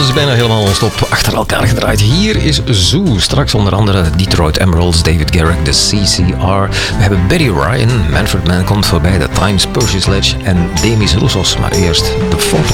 is bijna helemaal non-stop achter elkaar gedraaid. Hier is Zoo. Straks onder andere Detroit Emeralds, David Garrick, de CCR. We hebben Betty Ryan, Manfred Mann komt voorbij, The Times, Percy Sledge en Demis Roussos. Maar eerst de foto.